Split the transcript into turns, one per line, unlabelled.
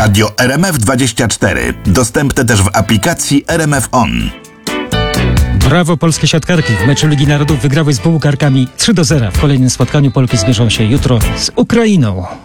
Radio RMF24. Dostępne też w aplikacji RMF On.
Brawo polskie siatkarki. W meczu Ligi Narodów wygrały z Bułgarkami 3-0. W kolejnym spotkaniu Polki zmierzą się jutro z Ukrainą.